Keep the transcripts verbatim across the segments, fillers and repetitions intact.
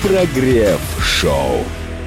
Прогрев-шоу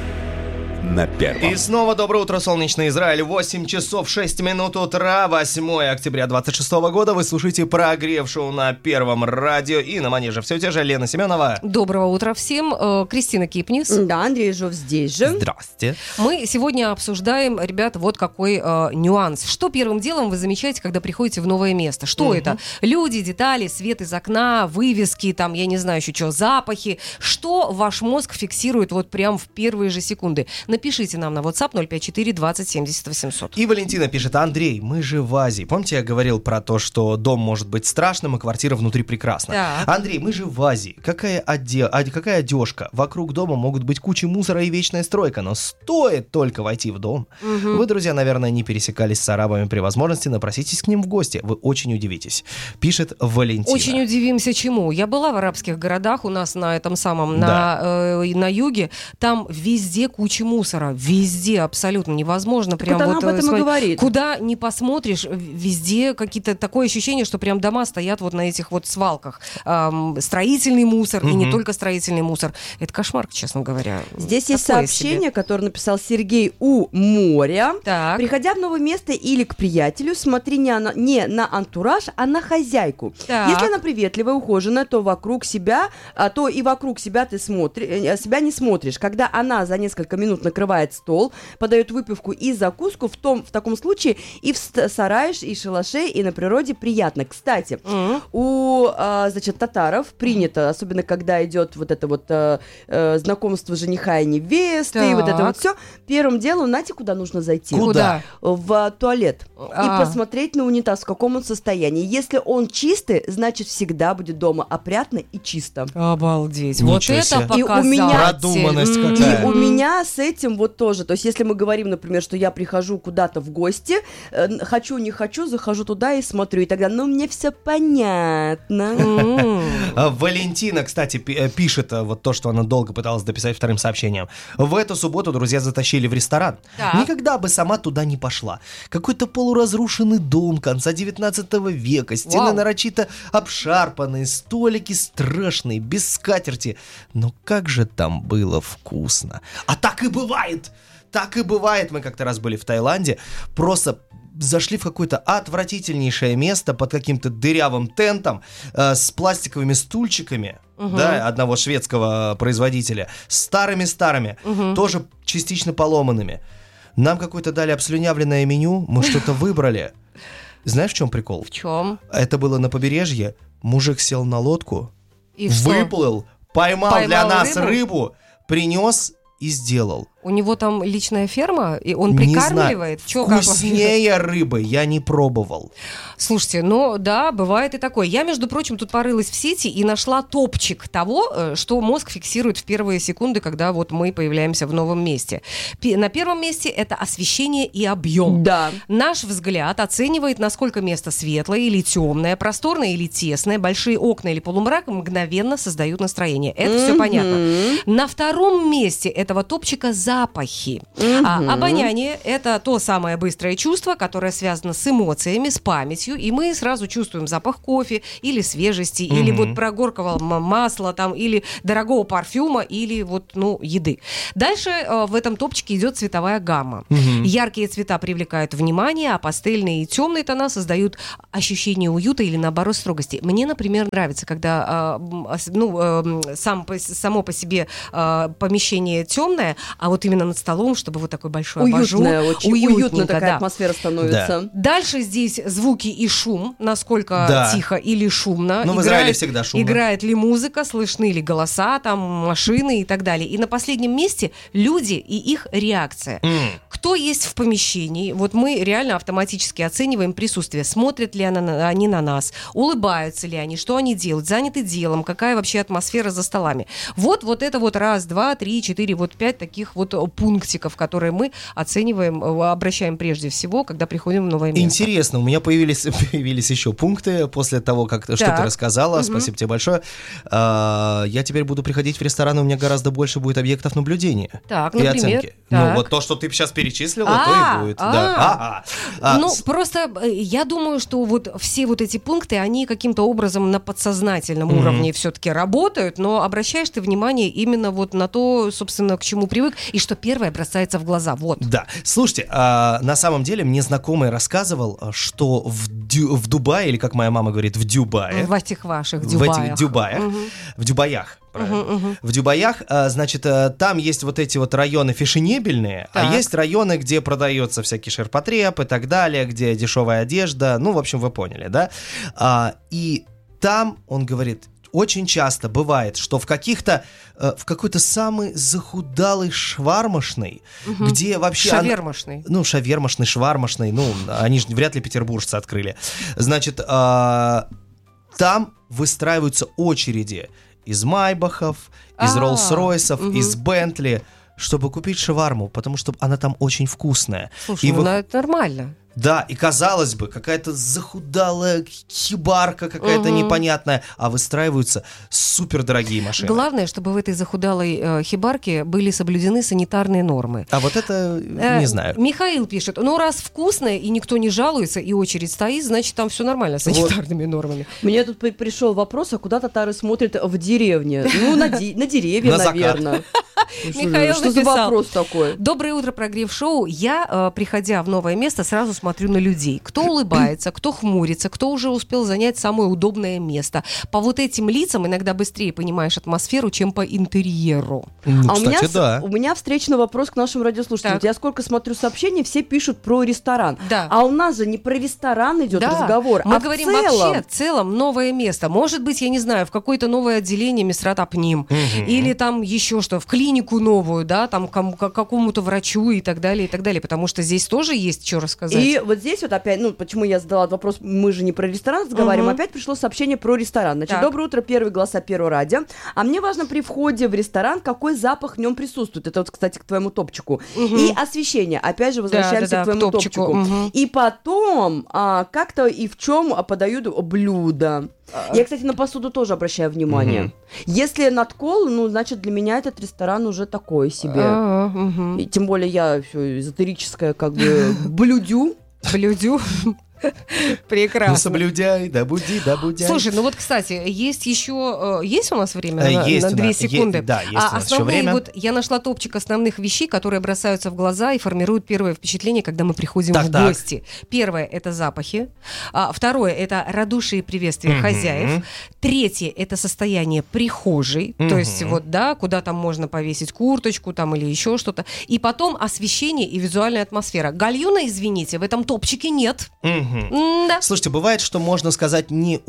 на первом. И снова доброе утро, солнечный Израиль. восемь часов шесть минут утра, восьмое октября двадцать шестого года. Вы слушаете Прогрев-шоу на Первом радио. И на манеже все те же Лена Семенова. Доброго утра всем. Кристина Кипнис. Да, Андрей Жов здесь же. Здрасте. Мы сегодня обсуждаем, ребята, вот какой э, нюанс. Что первым делом вы замечаете, когда приходите в новое место? Что uh-huh. это? Люди, детали, свет из окна, вывески, там, я не знаю еще что, запахи. Что ваш мозг фиксирует вот прям в первые же секунды? Напишите нам на WhatsApp ноль пять четыре двадцать семьдесят восемьсот. И Валентина пишет: Андрей, мы же в Азии. Помните, я говорил про то, что дом может быть страшным, а квартира внутри прекрасна? Так. Андрей, мы же в Азии. Какая, оде... Какая одежка? Вокруг дома могут быть куча мусора и вечная стройка, но стоит только войти в дом. Угу. Вы, друзья, наверное, не пересекались с арабами при возможности, напроситесь к ним в гости. Вы очень удивитесь. Пишет Валентина. Очень удивимся чему. Я была в арабских городах, у нас на этом самом, да. на, э, на юге. Там везде куча мусора. Везде абсолютно невозможно. Прям вот вот, она об этом смотри, и говорит. Куда ни посмотришь, везде какие-то такое ощущение, что прям дома стоят вот на этих вот свалках. Эм, строительный мусор, mm-hmm. и не только строительный мусор. Это кошмар, честно говоря. Здесь есть Такое сообщение, себе. которое написал Сергей у моря. Так. Приходя в новое место или к приятелю, смотри не на, не на антураж, а на хозяйку. Так. Если она приветливая, ухоженная, то вокруг себя, а, то и вокруг себя ты смотри, себя не смотришь. Когда она за несколько минут накрывает стол, подает выпивку и закуску, в, том, в таком случае и в сарае, и в шалаше, и на природе приятно. Кстати, mm-hmm. у, а, значит, татаров принято, особенно когда идет вот это вот а, а, знакомство жениха и невесты, так. и вот это вот все, первым делом, знаете, куда нужно зайти? Куда? В туалет. А. И посмотреть на унитаз, в каком он состоянии. Если он чистый, значит, всегда будет дома опрятно и чисто. Обалдеть. Ничего Вот себе. это показатель. И у меня- Продуманность М-м. какая. И у меня с этим вот тоже. То есть, если мы говорим, например, что я прихожу куда-то в гости, э, хочу, не хочу, захожу туда и смотрю. И тогда, ну, мне все понятно. А, Валентина, кстати, пи- э, пишет э, вот то, что она долго пыталась дописать вторым сообщением. В эту субботу друзья затащили в ресторан. Так. Никогда бы сама туда не пошла. Какой-то полуразрушенный дом конца девятнадцатого века, стены Вау. нарочито обшарпанные, столики страшные, без скатерти. Но как же там было вкусно. А так и бывает! Так и бывает. Мы как-то раз были в Таиланде, просто зашли в какое-то отвратительнейшее место под каким-то дырявым тентом э, с пластиковыми стульчиками, угу. да, одного шведского производителя, старыми-старыми, угу. тоже частично поломанными. Нам какое-то дали обслюнявленное меню, мы что-то выбрали. Знаешь, в чем прикол? В чем? Это было на побережье. Мужик сел на лодку, И что? выплыл, поймал, Поймал для нас рыбу? рыбу, принес и сделал. У него там личная ферма, и он Не прикармливает? знаю. Чё, как вообще? Вкуснее рыбы я не пробовал. Слушайте, ну да, бывает и такое. Я, между прочим, тут порылась в сети и нашла топчик того, э, что мозг фиксирует в первые секунды, когда вот мы появляемся в новом месте. Пи- на первом месте это освещение и объем. Да. Наш взгляд оценивает, насколько место светлое или темное, просторное или тесное, большие окна или полумрак мгновенно создают настроение. Это Mm-hmm. все понятно. На втором месте этого топчика запахи. Mm-hmm. А обоняние — это то самое быстрое чувство, которое связано с эмоциями, с памятью, и мы сразу чувствуем запах кофе или свежести, mm-hmm. или вот прогорклого масла, там, или дорогого парфюма, или вот, ну, еды. Дальше э, в этом топчике идет цветовая гамма. Mm-hmm. Яркие цвета привлекают внимание, а пастельные и темные тона создают ощущение уюта или, наоборот, строгости. Мне, например, нравится, когда э, ну, э, сам, по, само по себе э, помещение темное, а вот именно над столом, чтобы вот такой большой Уютная, абажур. очень Уютненько, уютная такая да. атмосфера становится. Да. Дальше здесь звуки и шум, насколько Да. тихо или шумно. Ну, в Израиле всегда шумно. Играет ли музыка, слышны ли голоса, там, машины и так далее. И на последнем месте люди и их реакция. Mm. Кто есть в помещении? Вот мы реально автоматически оцениваем присутствие. Смотрят ли она, они на нас? Улыбаются ли они? Что они делают? Заняты делом? Какая вообще атмосфера за столами? Вот, вот это вот раз, два, три, четыре, вот пять таких вот вот пунктиков, которые мы оцениваем, обращаем прежде всего, когда приходим в новое место. Интересно, у меня появились, появились еще пункты после того, как что ты рассказала. Угу. Спасибо тебе большое. А, я теперь буду приходить в ресторан, и у меня гораздо больше будет объектов наблюдения так, и например, оценки. Так. Ну, вот то, что ты сейчас перечислила, А, то и будет. а, да. а, а. Ну, С... просто я думаю, что вот все вот эти пункты, они каким-то образом на подсознательном mm-hmm. уровне все-таки работают, но обращаешь ты внимание именно вот на то, собственно, к чему привык, и что первое бросается в глаза. Вот. Да. Слушайте, а, на самом деле мне знакомый рассказывал, что в, Дю, в Дубае, или как моя мама говорит, в Дюбае. В этих ваших Дюбаях. В этих Дюбаях. Угу. В Дюбаях. Uh-huh, uh-huh. В Дюбаях, значит, там есть вот эти вот районы фешенебельные, так. а есть районы, где продается всякий ширпотреб и так далее, где дешевая одежда, ну, в общем, вы поняли, да? И там, он говорит, очень часто бывает, что в каких-то, в какой-то самый захудалый швармашный, угу. где вообще... Шавермашный. Она, ну, шавермашный, швармашный, ну, они же вряд ли петербуржцы открыли. Значит, там выстраиваются очереди из Майбахов, из А-а-а. Роллс-Ройсов, угу. из Бентли, чтобы купить шаварму, потому что она там очень вкусная. Слушай, и ну вы... это нормально. Да, и казалось бы, какая-то захудалая хибарка какая-то угу. непонятная, а выстраиваются супердорогие машины. Главное, чтобы в этой захудалой э, хибарке были соблюдены санитарные нормы. А вот это э, не знаю. Михаил пишет, ну раз вкусное и никто не жалуется, и очередь стоит, значит там все нормально с санитарными вот. нормами. Мне тут пришел вопрос, а куда татары смотрят в деревне? Ну, на, ди- на деревья, на наверное. Михаил Что за вопрос такой? Доброе утро, прогрев шоу. Я, приходя в новое место, сразу смотрю на людей. Кто улыбается, кто хмурится, кто уже успел занять самое удобное место. По вот этим лицам иногда быстрее понимаешь атмосферу, чем по интерьеру. Ну, а кстати, у меня, да. у меня встречный вопрос к нашим радиослушателям. Я сколько смотрю сообщений, все пишут про ресторан. Да. А у нас же не про ресторан идет да. разговор, Мы а говорим в целом... вообще в целом новое место. Может быть, я не знаю, в какое-то новое отделение Мисрат-Апним. Угу. Или там еще что, в клинику новую, да, там кому- к какому-то врачу и так далее, и так далее. Потому что здесь тоже есть что рассказать. И вот здесь вот опять, ну, почему я задала вопрос, мы же не про ресторан разговариваем, угу. опять пришло сообщение про ресторан. Значит, так. Доброе утро, первые голоса Первого радио. А мне важно при входе в ресторан, какой запах в нем присутствует. Это вот, кстати, к твоему топчику. Угу. И освещение. Опять же, возвращаемся да, да, да, к твоему к топчику. топчику. Угу. И потом, а, как-то и в чем подают блюда. Я, кстати, на посуду тоже обращаю внимание. Угу. Если надкол, ну, значит, для меня этот ресторан уже такой себе. А, угу. И тем более я все эзотерическое, как бы, блюдю. Блюдю. Прекрасно. Ну, соблюдай, да буди, да будяй. Слушай, ну вот, кстати, есть еще... Есть у нас время на, есть на две нас, секунды? Е- да, есть а у нас основные, еще время. Вот я нашла топчик основных вещей, которые бросаются в глаза и формируют первое впечатление, когда мы приходим так, в так. гости. Первое — это запахи. А, второе — это радушие и приветствие mm-hmm. хозяев. Третье — это состояние прихожей. Mm-hmm. То есть вот, да, куда там можно повесить курточку там или еще что-то. И потом освещение и визуальная атмосфера. Гальюна, извините, в этом топчике нет. Mm-hmm. Да. Слушайте, бывает, что можно сказать не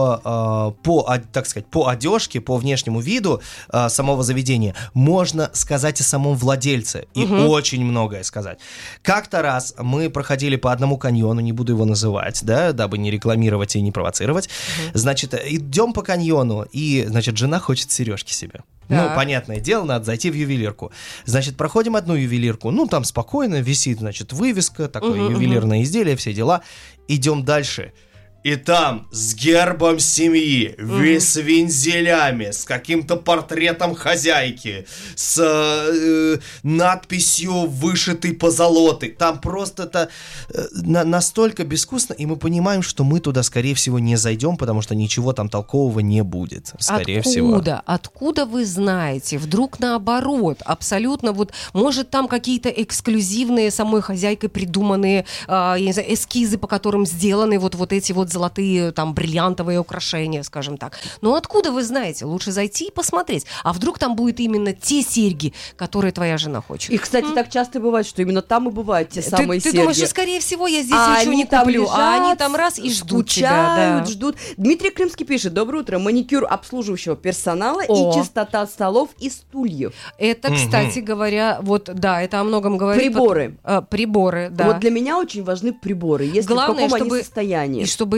о, э, по, о, так сказать, по одежке, по внешнему виду э, самого заведения, можно сказать о самом владельце, и угу. очень многое сказать. Как-то раз мы проходили по одному каньону, не буду его называть, да, дабы не рекламировать и не провоцировать, угу. значит, идем по каньону, и, значит, жена хочет сережки себе. Так. Ну, понятное дело, надо зайти в ювелирку. Значит, проходим одну ювелирку, ну, там спокойно висит, значит, вывеска, такое угу, ювелирное угу. изделие, все дела. Идем дальше. И там с гербом семьи, mm-hmm. с вензелями, с каким-то портретом хозяйки, с э, надписью «вышитый позолотой». Там просто это э, на, настолько безвкусно, и мы понимаем, что мы туда, скорее всего, не зайдем, потому что ничего там толкового не будет, скорее Откуда? всего. Откуда? Откуда вы знаете? Вдруг наоборот, абсолютно вот, может, там какие-то эксклюзивные самой хозяйкой придуманные, э, я не знаю, эскизы, по которым сделаны вот, вот эти вот золотые, там, бриллиантовые украшения, скажем так. Но откуда вы знаете? Лучше зайти и посмотреть. А вдруг там будут именно те серьги, которые твоя жена хочет? И, кстати, М? так часто бывает, что именно там и бывают те ты, самые ты серьги. Ты думаешь, что, скорее всего, я здесь а ничего не куплю, лежат, а они там раз и ждут скучают, тебя. Да. ждут. Дмитрий Крымский пишет: доброе утро, маникюр обслуживающего персонала О. и чистота столов и стульев. Это, кстати угу. говоря, вот, да, это о многом говорит. Приборы. Под, э, приборы, да. Вот для меня очень важны приборы, если Главное, в каком чтобы, они состоянии. И чтобы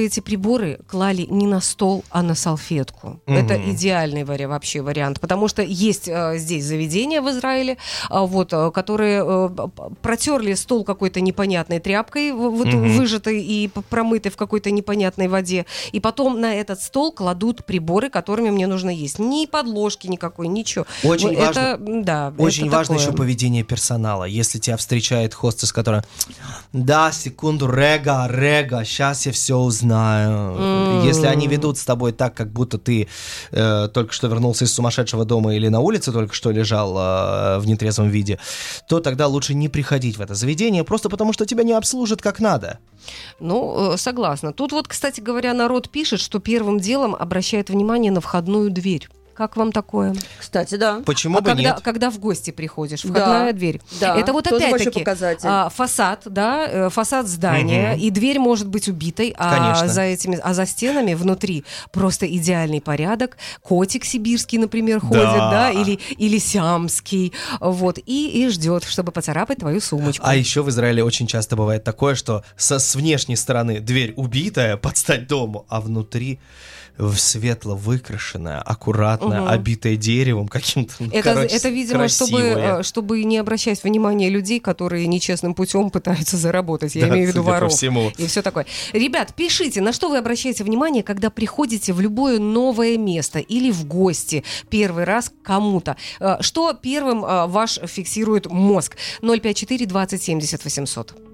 чтобы эти приборы клали не на стол, а на салфетку. Мгм. Это идеальный вари- вообще вариант, потому что есть э, здесь заведения в Израиле, а, вот, э, которые э, п- п- протерли стол какой-то непонятной тряпкой, в- вот, Мгм. выжатой и п- промытой в какой-то непонятной воде, и потом на этот стол кладут приборы, которыми мне нужно есть. Ни подложки никакой, ничего. Очень Вот важно- это, да, Очень это важно такое. еще поведение персонала. Если тебя встречает хостес, которая: да, секунду, рега, рега, сейчас я все узнаю. М. Если они ведут с тобой так, как будто ты э, только что вернулся из сумасшедшего дома или на улице только что лежал э, в нетрезвом виде, то тогда лучше не приходить в это заведение, просто потому что тебя не обслужат как надо. Ну, э, согласна. Тут вот, кстати говоря, народ пишет, что первым делом обращает внимание на входную дверь. Как вам такое? Кстати, да. Почему а бы когда, нет? когда в гости приходишь, Да. входная дверь. Да, Это вот тоже большой опять-таки показатель. а, фасад, да, э, фасад здания, Мгм. и дверь может быть убитой, а Конечно. за этими, а за стенами внутри просто идеальный порядок. Котик сибирский, например, ходит, Да. да, или, или сиамский, вот, и, и ждет, чтобы поцарапать твою сумочку. А еще в Израиле очень часто бывает такое, что со, с внешней стороны дверь убитая под стать дому, а внутри в светло выкрашенная, аккуратная, Мгм. обитая деревом каким-то. ну, Это, короче, это, видимо, чтобы, красивое. э, чтобы не обращать внимания людей, которые нечестным путем пытаются заработать. Я Да, имею в виду судя по воров. всему. И все такое. Ребят, пишите, на что вы обращаете внимание, когда приходите в любое новое место или в гости первый раз к кому-то. Э, Что первым э, ваш фиксирует мозг? ноль пять четыре двадцать семьдесят восемьсот.